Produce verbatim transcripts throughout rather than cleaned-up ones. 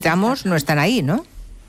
necesitamos no están ahí, ¿no?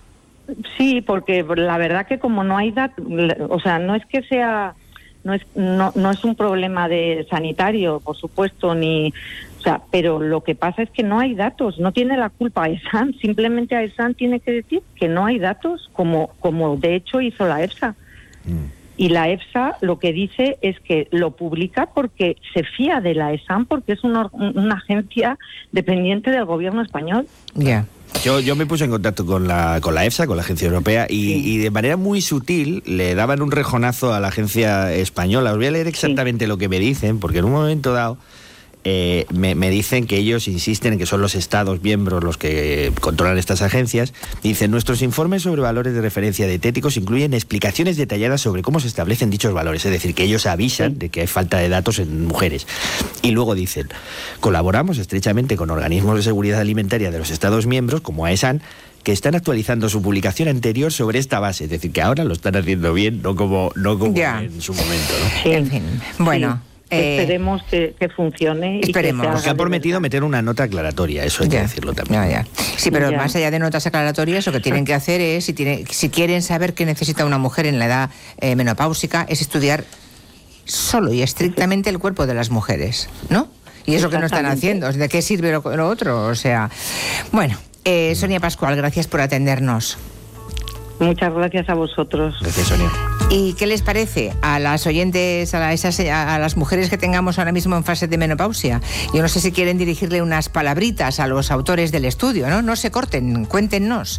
Sí, porque la verdad que como no hay datos, o sea, no es que sea, no es, no, no es un problema de sanitario, por supuesto, ni, o sea, pero lo que pasa es que no hay datos, no tiene la culpa AESAN, simplemente AESAN tiene que decir que no hay datos, como, como de hecho hizo la EFSA. Mm. Y la EFSA lo que dice es que lo publica porque se fía de la AESAN, porque es una, una agencia dependiente del gobierno español. Ya. Yeah. Yo, yo me puse en contacto con la, con la EFSA, con la agencia europea, y, sí. y de manera muy sutil le daban un rejonazo a la agencia española. Os voy a leer exactamente sí. lo que me dicen, porque en un momento dado eh, me, me dicen que ellos insisten en que son los Estados miembros los que controlan estas agencias. Dicen, nuestros informes sobre valores de referencia dietéticos incluyen explicaciones detalladas sobre cómo se establecen dichos valores, es decir, que ellos avisan sí. de que hay falta de datos en mujeres. Y luego dicen, colaboramos estrechamente con organismos de seguridad alimentaria de los Estados miembros, como AESAN, que están actualizando su publicación anterior sobre esta base, es decir, que ahora lo están haciendo bien, no como, no como en su momento, ¿no? Sí. En fin, bueno... Sí. Eh, esperemos que, que funcione. Esperemos. Y que porque ha prometido meter una nota aclaratoria, eso hay ya, que decirlo también. Ya, ya. Sí, pero ya. más allá de notas aclaratorias, lo que tienen que hacer es, si, tiene, si quieren saber qué necesita una mujer en la edad eh, menopáusica, es estudiar solo y estrictamente el cuerpo de las mujeres, ¿no? Y es lo que no están haciendo. ¿De qué sirve lo, lo otro? O sea, bueno, eh, Sonia Pascual, gracias por atendernos. Muchas gracias a vosotros. Gracias, Sonia. ¿Y qué les parece a las oyentes, a, la, esas, a las mujeres que tengamos ahora mismo en fase de menopausia? Yo no sé si quieren dirigirle unas palabritas a los autores del estudio, ¿no? No se corten, cuéntennos.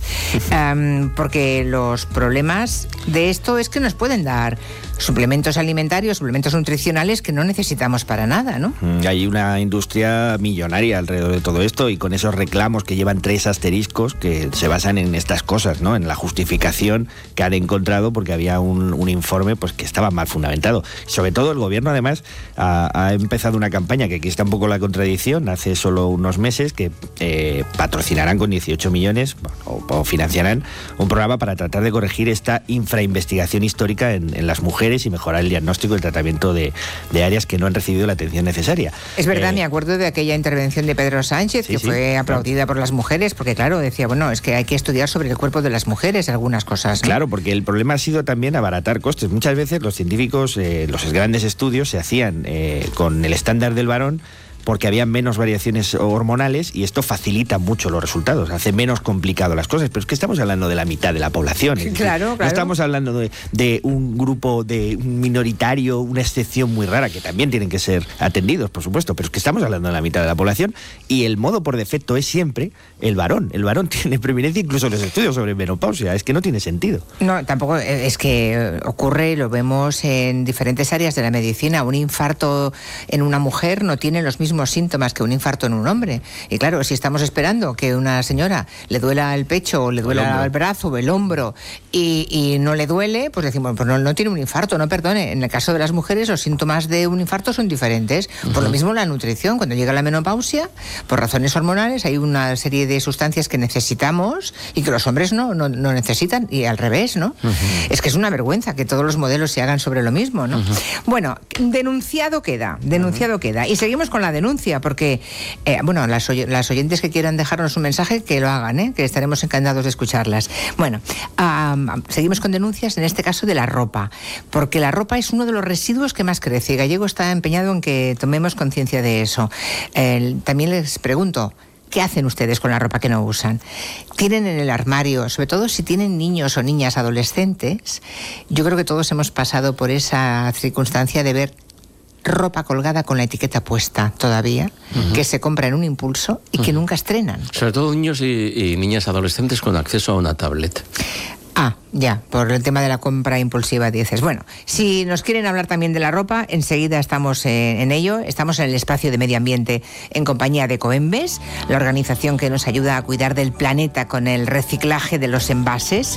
um, porque los problemas de esto es que nos pueden dar suplementos alimentarios, suplementos nutricionales que no necesitamos para nada, ¿no? Hay una industria millonaria alrededor de todo esto y con esos reclamos que llevan tres asteriscos que se basan en estas cosas, ¿no? En la justificación que han encontrado porque había un, un informe pues que estaba mal fundamentado. Sobre todo el gobierno además ha, ha empezado una campaña que aquí está un poco la contradicción, hace solo unos meses que eh, patrocinarán con dieciocho millones o, o financiarán un programa para tratar de corregir esta infrainvestigación histórica en, en las mujeres y mejorar el diagnóstico y el tratamiento de, de áreas que no han recibido la atención necesaria. Es verdad, eh, me acuerdo de aquella intervención de Pedro Sánchez, sí, que sí, fue aplaudida claro. por las mujeres, porque claro, decía, bueno, es que hay que estudiar sobre el cuerpo de las mujeres algunas cosas, ¿no? Claro, porque el problema ha sido también abaratar costes. Muchas veces los científicos, eh, los grandes estudios se hacían eh, con el estándar del varón, porque había menos variaciones hormonales y esto facilita mucho los resultados, hace menos complicado las cosas, pero es que estamos hablando de la mitad de la población. Es decir, claro, claro. No estamos hablando de, de un grupo de un minoritario, una excepción muy rara, que también tienen que ser atendidos, por supuesto, pero es que estamos hablando de la mitad de la población y el modo por defecto es siempre el varón. El varón tiene preeminencia incluso en los estudios sobre menopausia, es que no tiene sentido. No, tampoco, es que ocurre, lo vemos en diferentes áreas de la medicina, un infarto en una mujer no tiene los mismos síntomas que un infarto en un hombre. Y claro, si estamos esperando que una señora le duela el pecho o le duela el, el brazo o el hombro y, y no le duele, pues decimos, pues no, no tiene un infarto, no perdone. En el caso de las mujeres, los síntomas de un infarto son diferentes. Uh-huh. Por lo mismo la nutrición, cuando llega la menopausia, por razones hormonales, hay una serie de sustancias que necesitamos y que los hombres no, no, no necesitan, y al revés, ¿no? Uh-huh. Es que es una vergüenza que todos los modelos se hagan sobre lo mismo, ¿no? Uh-huh. Bueno, denunciado queda, denunciado uh-huh. queda. Y seguimos con la denuncia, porque, eh, bueno, las, oy- las oyentes que quieran dejarnos un mensaje, que lo hagan, ¿eh? Que estaremos encantados de escucharlas. Bueno, um, seguimos con denuncias, en este caso de la ropa, porque la ropa es uno de los residuos que más crece, y Gallego está empeñado en que tomemos conciencia de eso. Eh, también les pregunto, ¿qué hacen ustedes con la ropa que no usan? ¿Tienen en el armario, sobre todo si tienen niños o niñas adolescentes? Yo creo que todos hemos pasado por esa circunstancia de ver ropa colgada con la etiqueta puesta todavía, uh-huh. que se compra en un impulso y que uh-huh. nunca estrenan. Sobre todo niños y, y niñas adolescentes con acceso a una tablet. Ah, ya, por el tema de la compra impulsiva dices. Bueno, si nos quieren hablar también de la ropa, enseguida estamos eh, en ello. Estamos en el espacio de medio ambiente en compañía de Coembes, la organización que nos ayuda a cuidar del planeta con el reciclaje de los envases.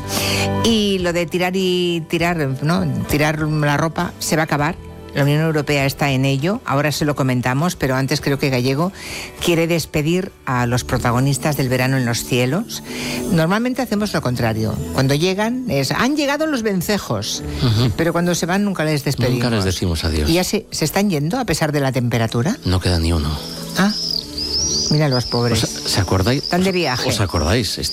Y lo de tirar y tirar, ¿no? Tirar la ropa se va a acabar. La Unión Europea está en ello, ahora se lo comentamos, pero antes creo que Gallego quiere despedir a los protagonistas del verano en los cielos. Normalmente hacemos lo contrario. Cuando llegan, es, han llegado los vencejos, uh-huh. pero cuando se van nunca les despedimos. Nunca les decimos adiós. ¿Y ya se, se están yendo a pesar de la temperatura? No queda ni uno. Ah, mira los pobres. ¿Os, ¿se acordáis? Están de viaje. ¿Os acordáis?